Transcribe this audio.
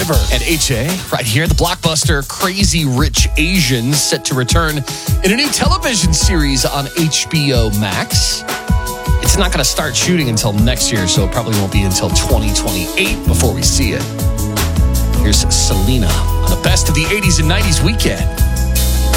Forever. And HA, right here, the blockbuster Crazy Rich Asians, set to return in a new television series on HBO Max. It's not going to start shooting until next year, so it probably won't be until 2028 before we see it. Here's Selena on the best of the 80s and 90s weekend.